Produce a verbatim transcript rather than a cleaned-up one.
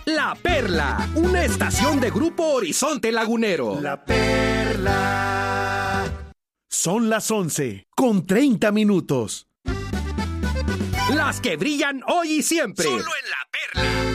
La Perla, una estación de Grupo Horizonte Lagunero. La Perla. Son las once con treinta minutos. Las que brillan hoy y siempre. Solo en La Perla.